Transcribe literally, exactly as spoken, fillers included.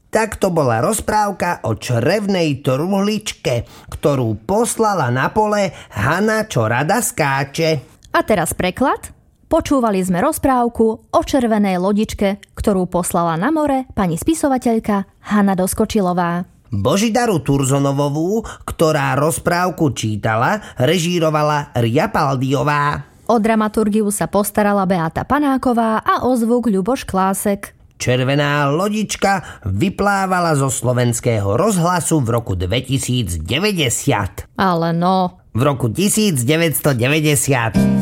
Tak to bola rozprávka o črevnej truhličke, ktorú poslala na pole Hana, čo rada skáče. A teraz preklad. Počúvali sme rozprávku o červenej lodičke, ktorú poslala na more pani spisovateľka Hana Doskočilová. Božidaru Turzonovovú, ktorá rozprávku čítala, režírovala Ria Paldiová. O dramaturgiu sa postarala Beata Panáková a o zvuk Ľuboš Klásek. Červená lodička vyplávala zo slovenského rozhlasu v roku dvetisícdeväťdesiat. Ale no... V roku devätnásťstodeväťdesiat.